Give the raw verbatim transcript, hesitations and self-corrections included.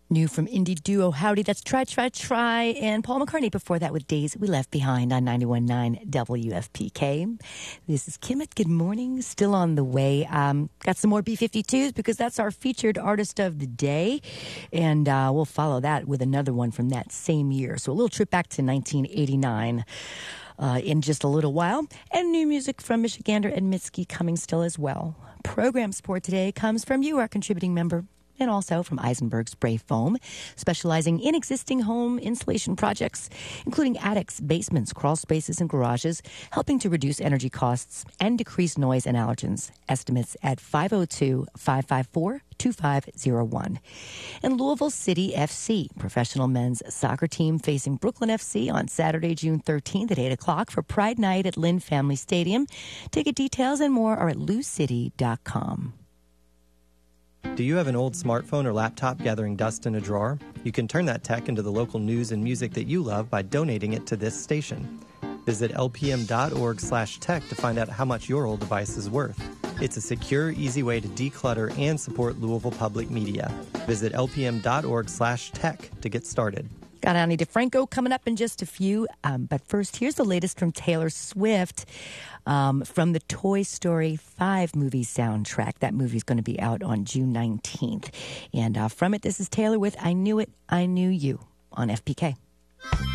New from indie duo Howdy, that's Try, Try, Try, and Paul McCartney before that with Days We Left Behind on ninety-one point nine W F P K. This is Kim at Good Morning, still on the way. Um, got some more B fifty-twos because that's our featured artist of the day, and uh, we'll follow that with another one from that same year. So a little trip back to nineteen eighty-nine. Uh, in just a little while, and new music from Michigander and Mitski coming still as well. Program support today comes from you, our contributing member, and also from Eisenberg Spray Foam, specializing in existing home insulation projects, including attics, basements, crawl spaces, and garages, helping to reduce energy costs and decrease noise and allergens. Estimates at five oh two, five five four, two five oh one. And Louisville City F C, professional men's soccer team facing Brooklyn F C on Saturday, June thirteenth at eight o'clock for Pride Night at Lynn Family Stadium. Ticket details and more are at lou city dot com. Do you have an old smartphone or laptop gathering dust in a drawer? You can turn that tech into the local news and music that you love by donating it to this station. Visit lpm.org slash tech to find out how much your old device is worth. It's a secure, easy way to declutter and support Louisville Public Media. Visit lpm.org slash tech to get started. Got Ani DeFranco coming up in just a few. Um, but first, here's the latest from Taylor Swift um, from the Toy Story five movie soundtrack. That movie is going to be out on June nineteenth. And uh, from it, this is Taylor with I Knew It, I Knew You on F P K.